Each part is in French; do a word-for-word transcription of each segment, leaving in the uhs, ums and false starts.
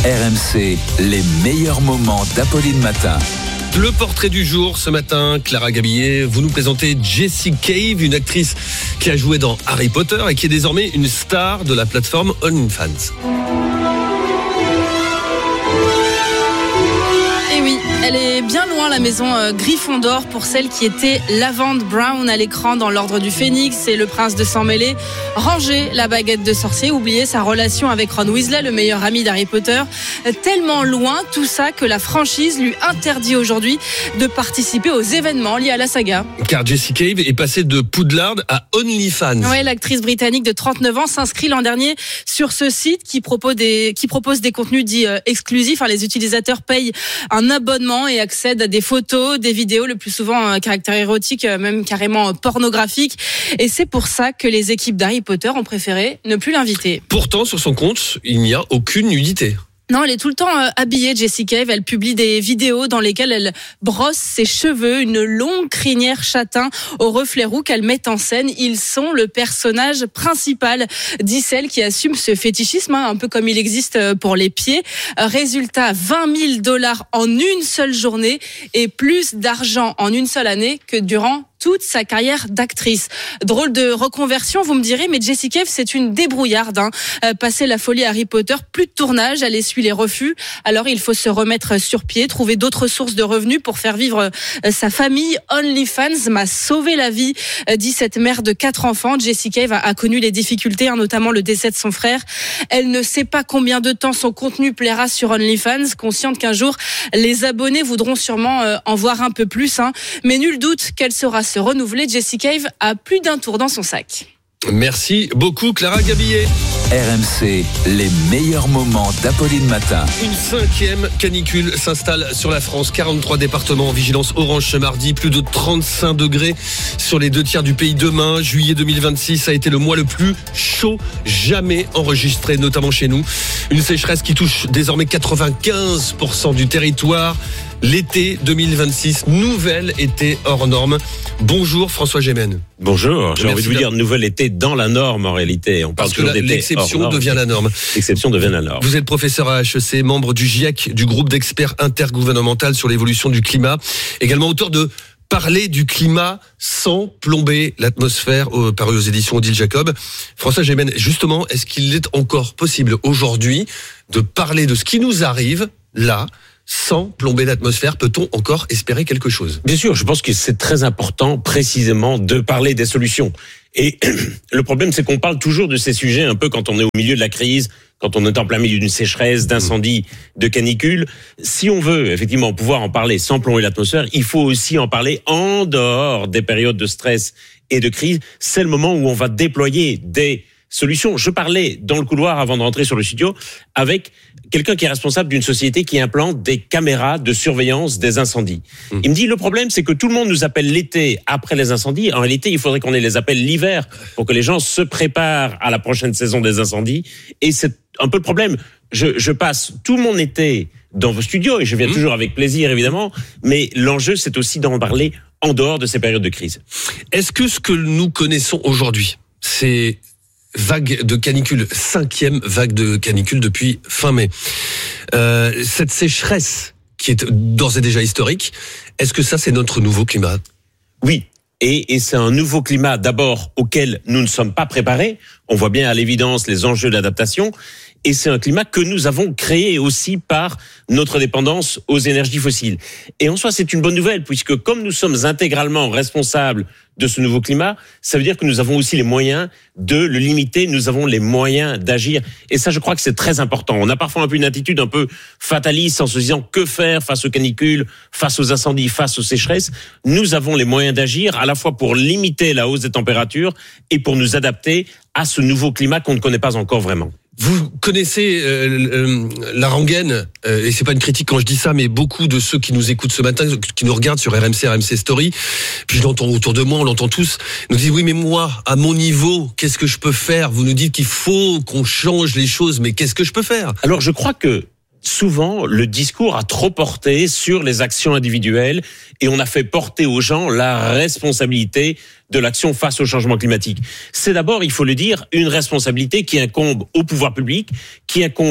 R M C, les meilleurs moments d'Apolline Matin. Le portrait du jour ce matin, Clara Gabillet, vous nous présentez Jessie Cave, une actrice qui a joué dans Harry Potter et qui est désormais une star de la plateforme OnlyFans. Elle est bien loin, la maison euh, Gryffondor, pour celle qui était Lavande Brown à l'écran dans l'Ordre du Phénix et le Prince de Sang-Mêlé. Ranger la baguette de sorcier, oublier sa relation avec Ron Weasley, le meilleur ami d'Harry Potter. Tellement loin, tout ça, que la franchise lui interdit aujourd'hui de participer aux événements liés à la saga. Car Jessie Cave est passée de Poudlard à OnlyFans. Ouais, l'actrice britannique de trente-neuf ans s'inscrit l'an dernier sur ce site qui propose des, qui propose des contenus dits euh, exclusifs. Enfin, les utilisateurs payent un abonnement et accèdent à des photos, des vidéos, le plus souvent à caractère érotique, même carrément pornographique. Et c'est pour ça que les équipes d'Harry Potter ont préféré ne plus l'inviter. Pourtant, sur son compte, il n'y a aucune nudité. Non, elle est tout le temps euh, habillée, Jessie Cave. Elle publie des vidéos dans lesquelles elle brosse ses cheveux, une longue crinière châtain au reflet roux qu'elle met en scène. Ils sont le personnage principal, dit celle qui assume ce fétichisme, hein, un peu comme il existe pour les pieds. Résultat, vingt mille dollars en une seule journée et plus d'argent en une seule année que durant toute sa carrière d'actrice. Drôle de reconversion, vous me direz, mais Jessie Cave, c'est une débrouillarde. Hein. Euh, passé la folie Harry Potter, plus de tournage, elle essuie les refus. Alors il faut se remettre sur pied, trouver d'autres sources de revenus pour faire vivre euh, sa famille. OnlyFans m'a sauvé la vie, euh, dit cette mère de quatre enfants. Jessie Cave a, a connu les difficultés, hein, notamment le décès de son frère. Elle ne sait pas combien de temps son contenu plaira sur OnlyFans, consciente qu'un jour, les abonnés voudront sûrement euh, en voir un peu plus. Hein. Mais nul doute qu'elle sera se renouveler. Jessie Cave a plus d'un tour dans son sac. Merci beaucoup Clara Gabillet. R M C, les meilleurs moments d'Apolline Matin. Une cinquième canicule s'installe sur la France. quarante-trois départements en vigilance orange ce mardi. Plus de trente-cinq degrés sur les deux tiers du pays demain. Juillet deux mille vingt-six a été le mois le plus chaud jamais enregistré, notamment chez nous. Une sécheresse qui touche désormais quatre-vingt-quinze pour cent du territoire. L'été deux mille vingt-six, nouvel été hors norme. Bonjour François Gémen. Bonjour, j'ai envie de vous dire nouvel été dans la norme en réalité. On parle Parce que la, l'exception devient la norme. L'exception devient la norme. Vous êtes professeur à H E C, membre du GIEC, du groupe d'experts intergouvernemental sur l'évolution du climat. Également auteur de Parler du climat sans plomber l'atmosphère, paru aux éditions Odile Jacob. François Gémen, justement, est-ce qu'il est encore possible aujourd'hui de parler de ce qui nous arrive là, sans plomber l'atmosphère? Peut-on encore espérer quelque chose? Bien sûr, je pense que c'est très important précisément de parler des solutions. Et le problème, c'est qu'on parle toujours de ces sujets un peu quand on est au milieu de la crise, quand on est en plein milieu d'une sécheresse, d'incendie, de canicule. Si on veut effectivement pouvoir en parler sans plomber l'atmosphère, il faut aussi en parler en dehors des périodes de stress et de crise. C'est le moment où on va déployer des solution. Je parlais dans le couloir avant de rentrer sur le studio avec quelqu'un qui est responsable d'une société qui implante des caméras de surveillance des incendies. Mmh. Il me dit, le problème, c'est que tout le monde nous appelle l'été après les incendies. En réalité, il faudrait qu'on les appelle l'hiver pour que les gens se préparent à la prochaine saison des incendies. Et c'est un peu le problème. Je, je passe tout mon été dans vos studios et je viens mmh. toujours avec plaisir, évidemment. Mais l'enjeu, c'est aussi d'en parler en dehors de ces périodes de crise. Est-ce que ce que nous connaissons aujourd'hui, c'est vague de canicule, cinquième vague de canicule depuis fin mai. Euh, cette sécheresse qui est d'ores et déjà historique, est-ce que ça c'est notre nouveau climat? Oui. Et, et c'est un nouveau climat d'abord auquel nous ne sommes pas préparés. On voit bien à l'évidence les enjeux d'adaptation. Et c'est un climat que nous avons créé aussi par notre dépendance aux énergies fossiles. Et en soi, c'est une bonne nouvelle, puisque comme nous sommes intégralement responsables de ce nouveau climat, ça veut dire que nous avons aussi les moyens de le limiter, nous avons les moyens d'agir. Et ça, je crois que c'est très important. On a parfois un peu une attitude un peu fataliste en se disant que faire face aux canicules, face aux incendies, face aux sécheresses. Nous avons les moyens d'agir à la fois pour limiter la hausse des températures et pour nous adapter à ce nouveau climat qu'on ne connaît pas encore vraiment. Vous connaissez euh, euh, la rengaine, euh, et c'est pas une critique quand je dis ça, mais beaucoup de ceux qui nous écoutent ce matin, qui nous regardent sur R M C, R M C Story, puis je l'entends autour de moi, on l'entend tous, nous disent oui mais moi, à mon niveau, qu'est-ce que je peux faire? Vous nous dites qu'il faut qu'on change les choses, mais qu'est-ce que je peux faire? Alors je crois que souvent, le discours a trop porté sur les actions individuelles et on a fait porter aux gens la responsabilité de l'action face au changement climatique. C'est d'abord, il faut le dire, une responsabilité qui incombe au pouvoir public, qui incombe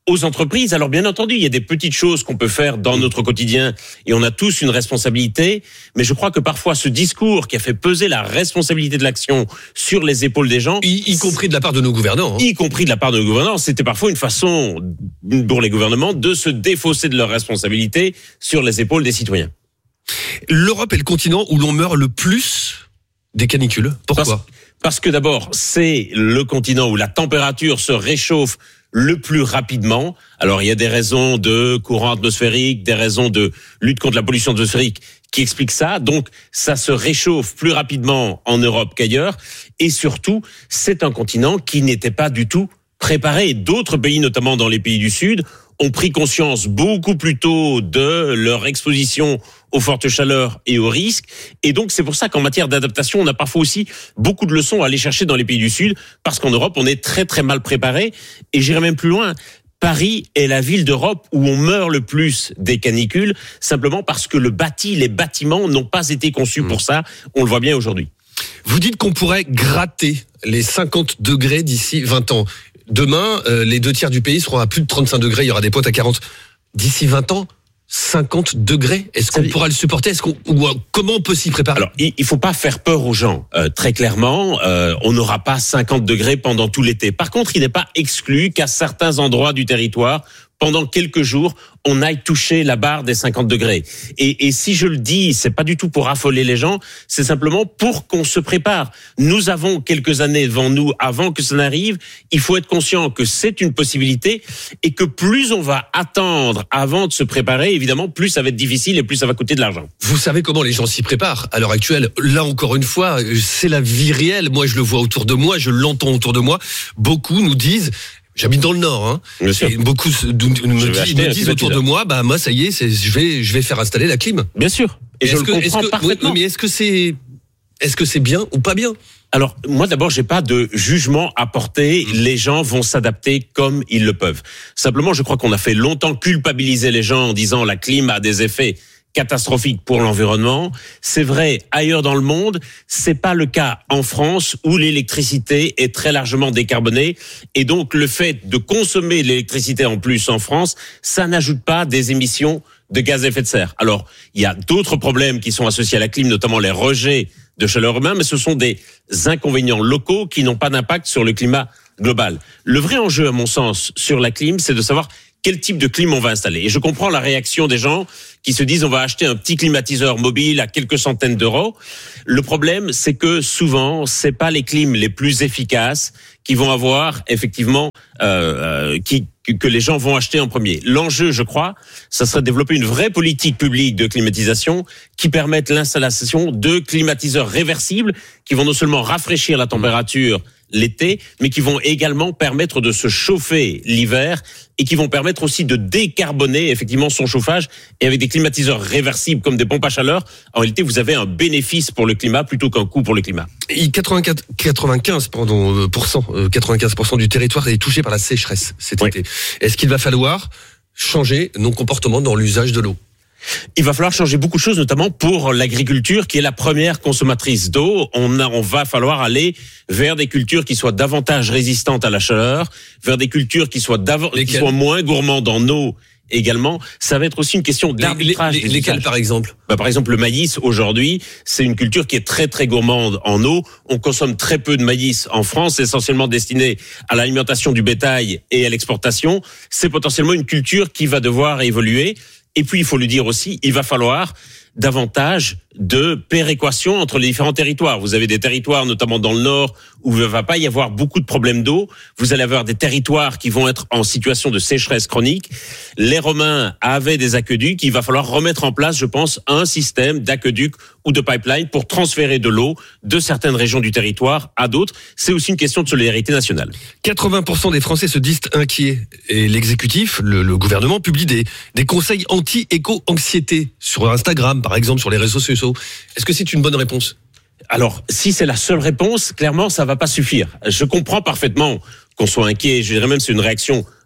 aux entreprises. Alors bien entendu, il y a des petites choses qu'on peut faire dans notre quotidien et on a tous une responsabilité, mais je crois que parfois ce discours qui a fait peser la responsabilité de l'action sur les épaules des gens, y, y compris de la part de nos gouvernants, hein. y compris de la part de nos gouvernants, c'était parfois une façon pour les gouvernements de se défausser de leurs responsabilités sur les épaules des citoyens. L'Europe est le continent où l'on meurt le plus des canicules. Pourquoi ? Parce, parce que d'abord, c'est le continent où la température se réchauffe le plus rapidement. Alors, il y a des raisons de courant atmosphérique, des raisons de lutte contre la pollution atmosphérique qui expliquent ça. Donc, ça se réchauffe plus rapidement en Europe qu'ailleurs. Et surtout, c'est un continent qui n'était pas du tout préparé. D'autres pays, notamment dans les pays du Sud, ont pris conscience beaucoup plus tôt de leur exposition aux fortes chaleurs et aux risques. Et donc, c'est pour ça qu'en matière d'adaptation, on a parfois aussi beaucoup de leçons à aller chercher dans les pays du Sud, parce qu'en Europe, on est très, très mal préparé. Et j'irai même plus loin. Paris est la ville d'Europe où on meurt le plus des canicules, simplement parce que le bâti, les bâtiments n'ont pas été conçus mmh. pour ça. On le voit bien aujourd'hui. Vous dites qu'on pourrait gratter les cinquante degrés d'ici vingt ans. Demain, euh, les deux tiers du pays seront à plus de trente-cinq degrés. Il y aura des potes à quarante. D'ici vingt ans, cinquante degrés. Est-ce qu'on pourra le supporter ? Est-ce qu'on, ou, comment on peut s'y préparer ? Alors, il ne faut pas faire peur aux gens. Euh, très clairement, euh, on n'aura pas cinquante degrés pendant tout l'été. Par contre, il n'est pas exclu qu'à certains endroits du territoire, pendant quelques jours, on aille toucher la barre des cinquante degrés. Et, et si je le dis, c'est pas du tout pour affoler les gens, c'est simplement pour qu'on se prépare. Nous avons quelques années devant nous avant que ça n'arrive. Il faut être conscient que c'est une possibilité et que plus on va attendre avant de se préparer, évidemment, plus ça va être difficile et plus ça va coûter de l'argent. Vous savez comment les gens s'y préparent à l'heure actuelle ? Là, encore une fois, c'est la vie réelle. Moi, je le vois autour de moi, je l'entends autour de moi. Beaucoup nous disent... J'habite dans le Nord, hein. Et beaucoup me, dis, me disent autour de moi, bah moi ça y est, c'est, je vais, je vais faire installer la clim. Bien sûr. Et est-ce je que, le comprends est-ce que, parfaitement. Oui, mais est-ce que c'est, est-ce que c'est bien ou pas bien ? Alors, moi d'abord, j'ai pas de jugement à porter. Les gens vont s'adapter comme ils le peuvent. Simplement, je crois qu'on a fait longtemps culpabiliser les gens en disant la clim a des effets catastrophique pour l'environnement. C'est vrai ailleurs dans le monde, c'est pas le cas en France où l'électricité est très largement décarbonée et donc le fait de consommer de l'électricité en plus en France, ça n'ajoute pas des émissions de gaz à effet de serre. Alors, il y a d'autres problèmes qui sont associés à la clim, notamment les rejets de chaleur humaine, mais ce sont des inconvénients locaux qui n'ont pas d'impact sur le climat global. Le vrai enjeu, à mon sens, sur la clim, c'est de savoir quel type de clim on va installer. Et je comprends la réaction des gens qui se disent on va acheter un petit climatiseur mobile à quelques centaines d'euros. Le problème, c'est que souvent, c'est pas les clims les plus efficaces qui vont avoir effectivement euh, euh, qui que les gens vont acheter en premier. L'enjeu, je crois, ça serait de développer une vraie politique publique de climatisation qui permette l'installation de climatiseurs réversibles qui vont non seulement rafraîchir la température l'été, mais qui vont également permettre de se chauffer l'hiver et qui vont permettre aussi de décarboner effectivement son chauffage. Et avec des climatiseurs réversibles comme des pompes à chaleur, en réalité, vous avez un bénéfice pour le climat plutôt qu'un coût pour le climat. Et quatre-vingt-quatre, quatre-vingt-quinze pardon, pour cent, quatre-vingt-quinze pour cent du territoire est touché par la sécheresse cet oui. été. Est-ce qu'il va falloir changer nos comportements dans l'usage de l'eau ? Il va falloir changer beaucoup de choses, notamment pour l'agriculture, qui est la première consommatrice d'eau. On, a, on va falloir aller vers des cultures qui soient davantage résistantes à la chaleur, vers des cultures qui soient, dav- qui soient moins gourmandes en eau également. Ça va être aussi une question d'arbitrage. Les, les, lesquelles, par exemple ? Bah, par exemple, le maïs, aujourd'hui, c'est une culture qui est très, très gourmande en eau. On consomme très peu de maïs en France, essentiellement destiné à l'alimentation du bétail et à l'exportation. C'est potentiellement une culture qui va devoir évoluer. Et puis, il faut le dire aussi, il va falloir davantage de péréquation entre les différents territoires. Vous avez des territoires, notamment dans le Nord, où il ne va pas y avoir beaucoup de problèmes d'eau. Vous allez avoir des territoires qui vont être en situation de sécheresse chronique. Les Romains avaient des aqueducs. Il va falloir remettre en place, je pense, un système d'aqueducs ou de pipeline pour transférer de l'eau de certaines régions du territoire à d'autres. C'est aussi une question de solidarité nationale. quatre-vingts pour cent des Français se disent inquiets. Et l'exécutif, le, le gouvernement, publie des, des conseils anti-éco-anxiété sur Instagram, par exemple, sur les réseaux sociaux. Est-ce que c'est une bonne réponse ? Alors, si c'est la seule réponse, clairement, ça va pas suffire. Je comprends parfaitement qu'on soit inquiet. Je dirais même que c'est une réaction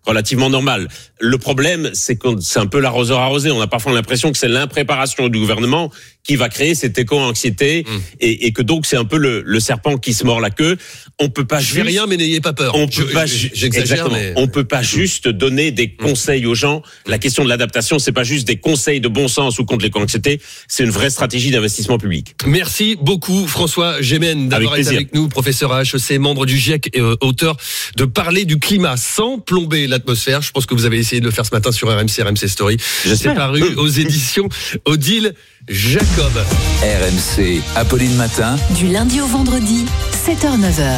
relativement normale. Le problème, c'est que c'est un peu l'arroseur arrosé. On a parfois l'impression que c'est l'impréparation du gouvernement qui va créer cette éco-anxiété mmh. et, et que donc c'est un peu le, le serpent qui se mord la queue. On peut pas je juste. Je fais rien, mais n'ayez pas peur. On peut je, pas. J'exagère, mais on peut pas juste donner des conseils aux gens. La question de l'adaptation, c'est pas juste des conseils de bon sens ou contre l'éco-anxiété. C'est une vraie stratégie d'investissement public. Merci beaucoup, François Gémen, d'avoir avec été avec nous, professeur à H E C, membre du GIEC et euh, auteur de Parler du climat sans plomber l'atmosphère. Je pense que vous avez essayé de le faire ce matin sur R M C, R M C Story. C'est paru aux éditions Odile Jacob. R M C, Apolline Matin. Du lundi au vendredi, sept heures neuf heures.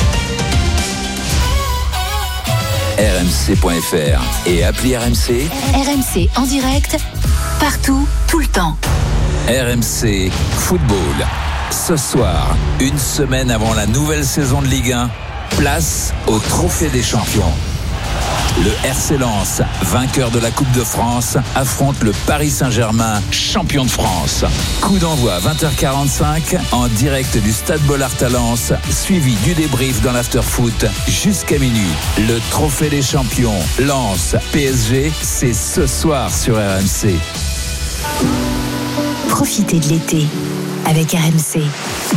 R M C point F R et appli R M C. R M C en direct, partout, tout le temps. R M C Football. Ce soir, une semaine avant la nouvelle saison de Ligue un, place au Trophée des Champions. Le R C Lens, vainqueur de la Coupe de France, affronte le Paris Saint-Germain, champion de France. Coup d'envoi vingt heures quarante-cinq en direct du Stade Bollaert à Lens, suivi du débrief dans l'after-foot jusqu'à minuit. Le Trophée des Champions, Lens, P S G, c'est ce soir sur R M C. Profitez de l'été avec R M C.